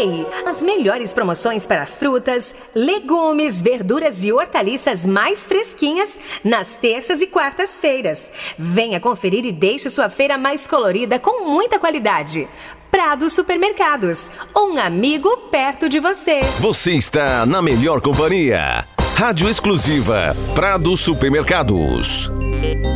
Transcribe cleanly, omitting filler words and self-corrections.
Ei, as melhores promoções para frutas, legumes, verduras e hortaliças mais fresquinhas nas terças e quartas-feiras. Venha conferir e deixe sua feira mais colorida com muita qualidade. Prado Supermercados, um amigo perto de você. Você está na melhor companhia. Rádio exclusiva Prado Supermercados.